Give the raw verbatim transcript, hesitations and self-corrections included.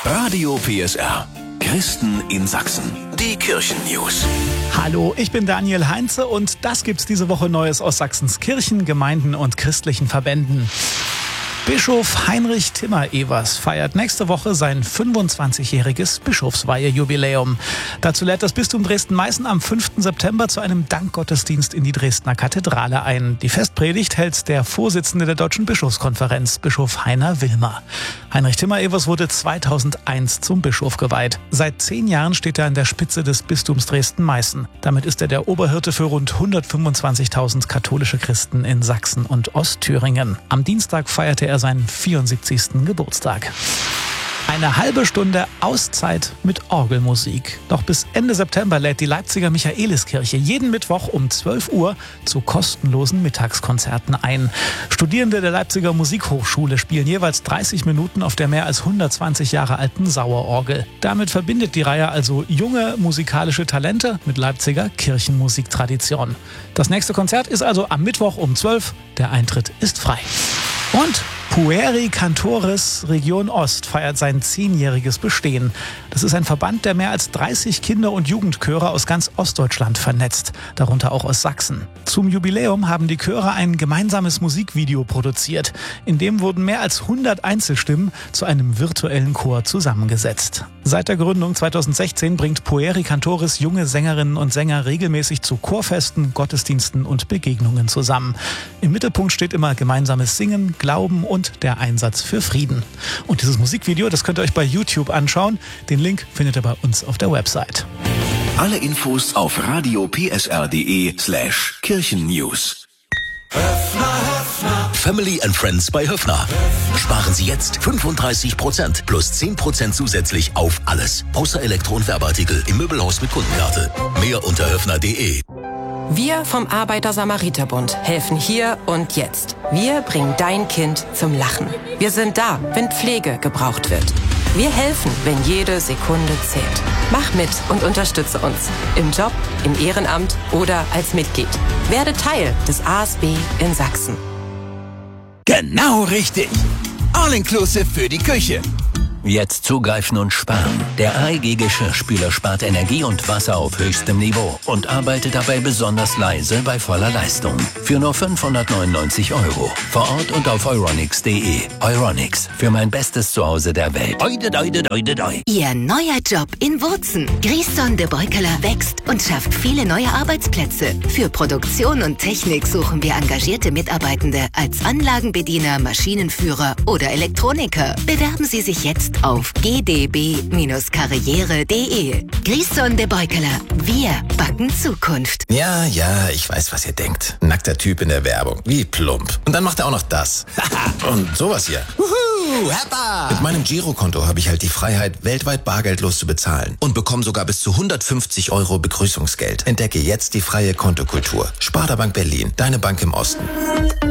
Radio P S R. Christen in Sachsen. Die Kirchen-News. Hallo, ich bin Daniel Heinze und das gibt's diese Woche Neues aus Sachsens Kirchen, Gemeinden und christlichen Verbänden. Bischof Heinrich Timmer-Evers feiert nächste Woche sein fünfundzwanzigjähriges Bischofsweihejubiläum. Dazu lädt das Bistum Dresden-Meißen am fünften September zu einem Dankgottesdienst in die Dresdner Kathedrale ein. Die Festpredigt hält der Vorsitzende der Deutschen Bischofskonferenz, Bischof Heiner Wilmer. Heinrich Timmer-Evers wurde zweitausendeins zum Bischof geweiht. Seit zehn Jahren steht er an der Spitze des Bistums Dresden-Meißen. Damit ist er der Oberhirte für rund hundertfünfundzwanzigtausend katholische Christen in Sachsen und Ostthüringen. Am Dienstag feierte er seinen vierundsiebzigsten Geburtstag. Eine halbe Stunde Auszeit mit Orgelmusik. Noch bis Ende September lädt die Leipziger Michaeliskirche jeden Mittwoch um zwölf Uhr zu kostenlosen Mittagskonzerten ein. Studierende der Leipziger Musikhochschule spielen jeweils dreißig Minuten auf der mehr als hundertzwanzig Jahre alten Sauerorgel. Damit verbindet die Reihe also junge musikalische Talente mit Leipziger Kirchenmusiktradition. Das nächste Konzert ist also am Mittwoch um zwölf. Der Eintritt ist frei. Und Pueri Cantores Region Ost feiert sein zehnjähriges Bestehen. Das ist ein Verband, der mehr als dreißig Kinder- und Jugendchöre aus ganz Ostdeutschland vernetzt, darunter auch aus Sachsen. Zum Jubiläum haben die Chöre ein gemeinsames Musikvideo produziert. In dem wurden mehr als hundert Einzelstimmen zu einem virtuellen Chor zusammengesetzt. Seit der Gründung zweitausendsechzehn bringt Pueri Cantores junge Sängerinnen und Sänger regelmäßig zu Chorfesten, Gottesdiensten und Begegnungen zusammen. Im Mittelpunkt steht immer gemeinsames Singen, Glauben und der Einsatz für Frieden. Und dieses Musikvideo, das könnt ihr euch bei YouTube anschauen. Den Link findet ihr bei uns auf der Website. Alle Infos auf radiopsr.de slash Kirchennews. Family and Friends bei Höffner. Sparen Sie jetzt fünfunddreißig Prozent plus zehn Prozent zusätzlich auf alles. Außer Elektro- und Werbeartikel im Möbelhaus mit Kundenkarte. Mehr unter höffner punkt de. Wir vom Arbeiter-Samariter-Bund helfen hier und jetzt. Wir bringen dein Kind zum Lachen. Wir sind da, wenn Pflege gebraucht wird. Wir helfen, wenn jede Sekunde zählt. Mach mit und unterstütze uns. Im Job, im Ehrenamt oder als Mitglied. Werde Teil des A S B in Sachsen. Genau richtig. All-inclusive für die Küche. Jetzt zugreifen und sparen. Der A E G Geschirrspüler spart Energie und Wasser auf höchstem Niveau und arbeitet dabei besonders leise bei voller Leistung. Für nur fünfhundertneunundneunzig Euro. Vor Ort und auf euronics punkt de. Euronics. Für mein bestes Zuhause der Welt. Oide, oide, oide, oide. Ihr neuer Job in Wurzen. Griesson de Beukeler wächst und schafft viele neue Arbeitsplätze. Für Produktion und Technik suchen wir engagierte Mitarbeitende als Anlagenbediener, Maschinenführer oder Elektroniker. Bewerben Sie sich jetzt auf g d b karriere punkt de. Griesson de Beukeler. Wir backen Zukunft. Ja, ja, ich weiß, was ihr denkt. Nackter Typ in der Werbung. Wie plump. Und dann macht er auch noch das. Und sowas hier. Wuhu, Heppa! Mit meinem Girokonto habe ich halt die Freiheit, weltweit bargeldlos zu bezahlen. Und bekomme sogar bis zu hundertfünfzig Euro Begrüßungsgeld. Entdecke jetzt die freie Kontokultur. Sparda Bank Berlin. Deine Bank im Osten.